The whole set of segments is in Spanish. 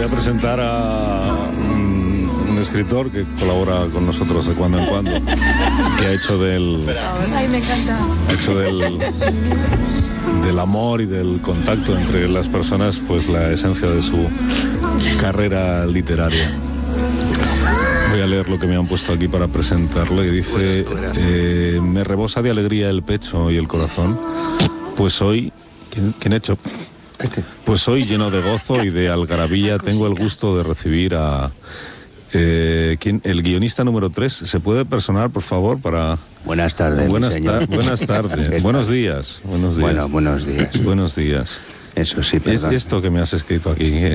presentar a un escritor que colabora con nosotros de cuando en cuando, que ha hecho del... Ay, me encanta. Ha hecho del amor y del contacto entre las personas, pues la esencia de su carrera literaria. Voy a leer lo que me han puesto aquí para presentarlo, y dice: me rebosa de alegría el pecho y el corazón, pues hoy... ¿Quién ha hecho? Pues hoy, lleno de gozo y de algarabía, tengo el gusto de recibir a... el guionista número 3. ¿Se puede personar, por favor, para...? Buenas tardes, señor. Buenas tardes. Buenos días. Bueno, buenos días. Buenos días. Eso sí, perdón. ¿Es esto que me has escrito aquí? ¿Qué?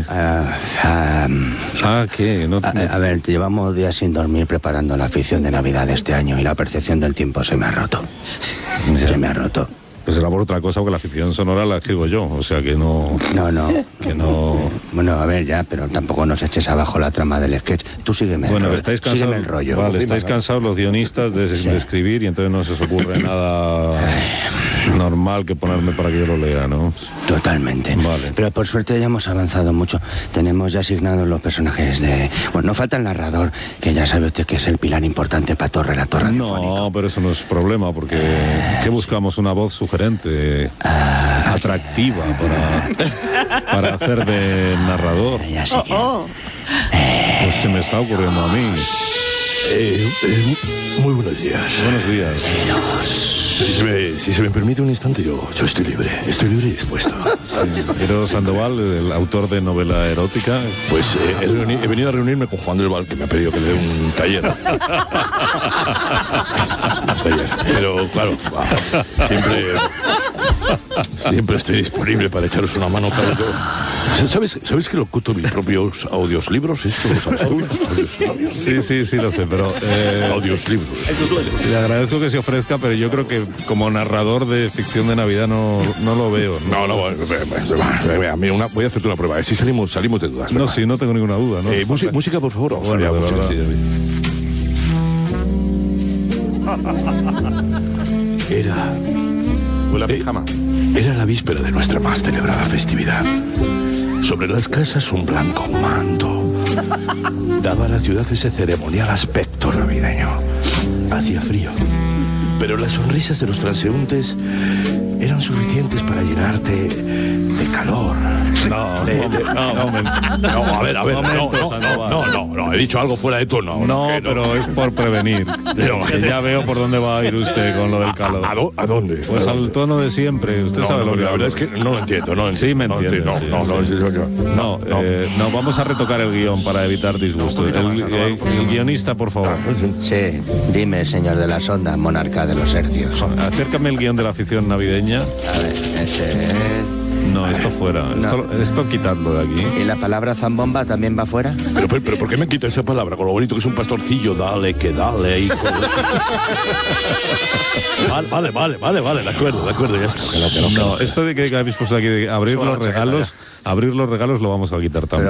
¿Qué? No, a ver, llevamos días sin dormir preparando la ficción de Navidad de este año y la percepción del tiempo se me ha roto. Se me ha roto. Pues será por otra cosa, porque la ficción sonora la escribo yo, o sea que no... Que no... Bueno, a ver, ya, pero tampoco nos eches abajo la trama del sketch. Tú sígueme el rollo. Estáis cansados, sígueme el rollo. Vale, estáis cansados los guionistas de escribir, y entonces no se os ocurre nada normal que ponerme para que yo lo lea, ¿no? Totalmente. Vale. Pero por suerte ya hemos avanzado mucho. Tenemos ya asignados los personajes de... Bueno, no falta el narrador, que ya sabe usted que es el pilar importante para todo relato radiofónico. No, pero eso no es problema, porque ¿qué buscamos? Una voz sugerente, atractiva para hacer de narrador. Ya sé que... Pues se me está ocurriendo a mí. Muy buenos días. Buenos días. Si se me permite un instante, yo estoy libre y dispuesto. Pero Sandoval, el autor de novela erótica. Pues he venido a reunirme con Juan del Val, que me ha pedido que le dé un taller. Pero claro, siempre estoy disponible para echaros una mano. ¿Sabes que locuto mis propios audiolibros? ¿Esto lo sabes tú? Sí, lo sé, pero... audiolibros. Le agradezco que se ofrezca, pero yo creo que como narrador de ficción de Navidad no lo veo. Mira, voy a hacerte una prueba. Si salimos de dudas. No, sí, no tengo ninguna duda. ¿No? Música, por favor. Bueno, de verdad. Era la víspera de nuestra más celebrada festividad. Sobre las casas un blanco manto daba a la ciudad ese ceremonial aspecto navideño. Hacía frío, pero las sonrisas de los transeúntes eran suficientes para llenarte de calor. No, he dicho algo fuera de tono. No, pero es por prevenir. Que ya veo por dónde va a ir usted con lo del calor. ¿A dónde? Pues al tono de siempre. Usted sabe lo que la verdad hablo. es que no lo entiendo. Sí, me entiende. No, vamos a retocar el guión para evitar disgustos. El guionista, por favor. Sí, dime, señor de la sonda, monarca de los hercios. Acércame el guión de la ficción navideña. A ver, ese... No, esto fuera. No. Esto quitadlo de aquí. ¿Y la palabra zambomba también va fuera? Pero ¿por qué me quita esa palabra? Con lo bonito que es un pastorcillo, dale. Y vale, de acuerdo, ya está. No, esto de que habéis puesto aquí de abrir los regalos lo vamos a quitar también.